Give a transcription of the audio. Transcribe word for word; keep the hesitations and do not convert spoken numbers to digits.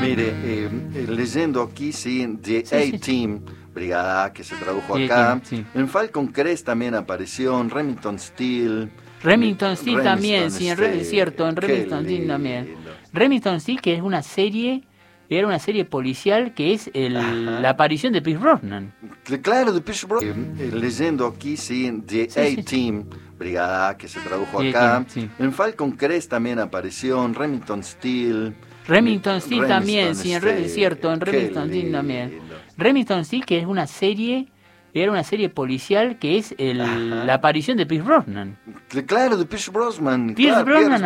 Mire, eh, eh, leyendo aquí, sí, The Sí, sí. A-Team, Brigada A, que se tradujo The acá. A-Team, sí. En Falcon Crest también apareció, en Remington Steel. Remington Steel también, sí, en Re- Steel. es cierto, en Qué Remington Steel también. lindo. Remington Steel, que es una serie, era una serie policial que es el, Ajá. la aparición de Pierce Brosnan. Claro, de Pierce Brosnan. Eh, eh, leyendo aquí, sí, The Sí, sí. A-Team, Brigada A, que se tradujo The acá. A-Team, sí. En Falcon Crest también apareció, en Remington Steel. Remington Steel Remington también, sí, en Re- Steel. es cierto, en Qué Remington Steel también. lindo. Remington Steel, que es una serie, era una serie policial que es el, Ajá. la aparición de Pierce Brosnan. Claro, de Pierce Brosnan. Pierce claro, Brosnan